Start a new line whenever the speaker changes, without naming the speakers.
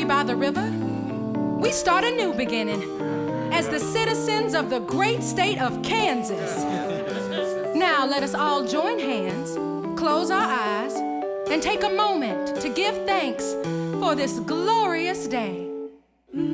by the river, we start a new beginning as the citizens of the great state of Kansas. Now let us all join hands, close our eyes, and take a moment to give thanks for this glorious day.